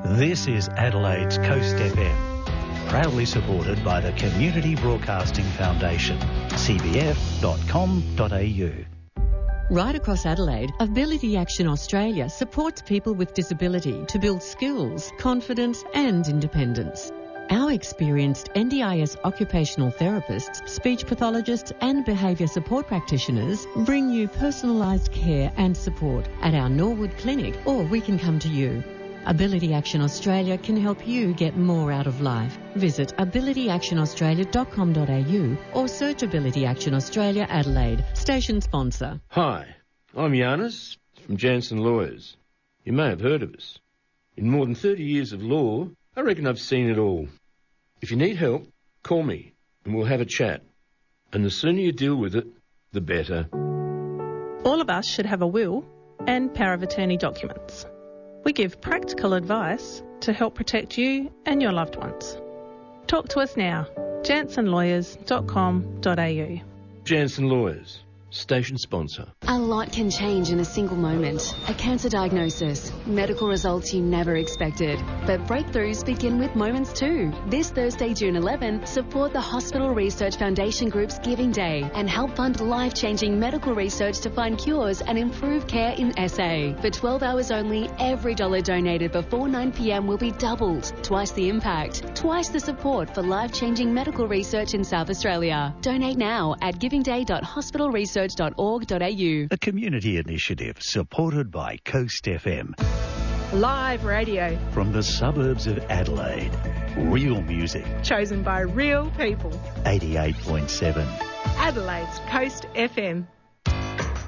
This is Adelaide's Coast FM, proudly supported by the Community Broadcasting Foundation, cbf.com.au. Right across Adelaide, Ability Action Australia supports people with disability to build skills, confidence and independence. Our experienced NDIS occupational therapists, speech pathologists and behaviour support practitioners bring you personalised care and support at our Norwood Clinic, or we can come to you. Ability Action Australia can help you get more out of life. Visit abilityactionaustralia.com.au or search Ability Action Australia Adelaide. Station sponsor. Hi, I'm Giannis from Jansen Lawyers. You may have heard of us. In more than 30 years of law, I reckon I've seen it all. If you need help, call me and we'll have a chat. And the sooner you deal with it, the better. All of us should have a will and power of attorney documents. We give practical advice to help protect you and your loved ones. Talk to us now. jansenlawyers.com.au. Jansen Lawyers, station sponsor. A lot can change in a single moment. A cancer diagnosis, medical results you never expected. But breakthroughs begin with moments too. This Thursday, June 11, support the Hospital Research Foundation Group's Giving Day and help fund life-changing medical research to find cures and improve care in SA. For 12 hours only, every dollar donated before 9 p.m. will be doubled. Twice the impact, twice the support for life-changing medical research in South Australia. Donate now at givingday.hospitalresearch.org.au. A community initiative supported by Coast FM. Live radio. From the suburbs of Adelaide. Real music. Chosen by real people. 88.7. Adelaide's Coast FM.